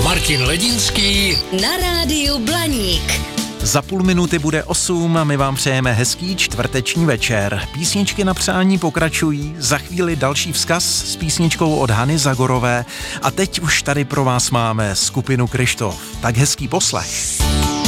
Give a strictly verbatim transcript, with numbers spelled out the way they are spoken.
Martin Ledinský na rádiu Blaník. Za půl minuty bude osm a my vám přejeme hezký čtvrteční večer. Písničky na přání pokračují, za chvíli další vzkaz s písničkou od Hany Zagorové a teď už tady pro vás máme skupinu Kryštof. Tak hezký poslech.